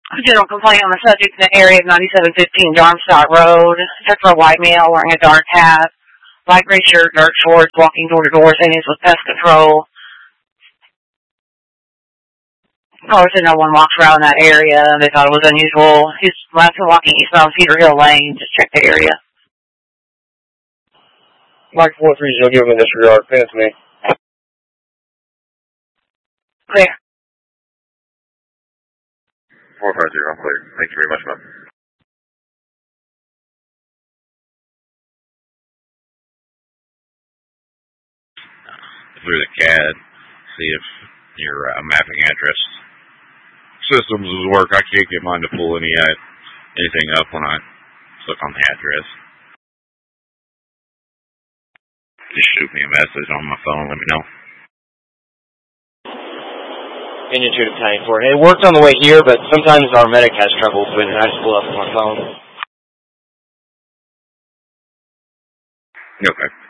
General complaint on the subject in the area of 9715 Darmstadt Road. Check for a white male wearing a dark hat, light gray shirt, dark shorts, walking door to door, saying he's with pest control. Caller said no one walks around that area. They thought it was unusual. He's last been walking eastbound Cedar Hill Lane. Just check the area. Mike 430, give him a disregard. Pin it to me. Clear. 450, I'm clear. Thank you very much, ma'am. Through the CAD, see if your mapping address systems will work. I can't get mine to pull anything up when I click on the address. Just shoot me a message on my phone, let me know. Indian 2 to Battalion 4. It worked on the way here, but sometimes our medic has trouble with it. I just pull up on my phone. Okay.